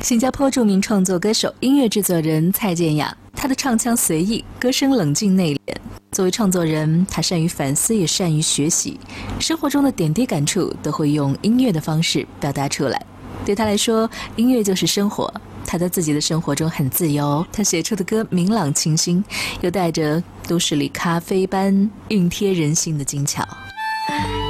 新加坡著名创作歌手、音乐制作人蔡健雅，他的唱腔随意，歌声冷静内敛。作为创作人，他善于反思，也善于学习，生活中的点滴感触都会用音乐的方式表达出来。对他来说，音乐就是生活。他在自己的生活中很自由，他写出的歌明朗清新，又带着都市里咖啡般熨贴人心的精巧。